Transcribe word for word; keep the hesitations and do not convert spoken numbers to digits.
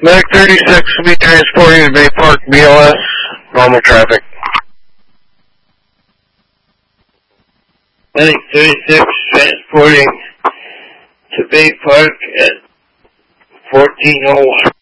Medic thirty-six will be transporting to Bay Park, B L S, normal traffic. Medic thirty-six transporting to Bay Park at fourteen oh one.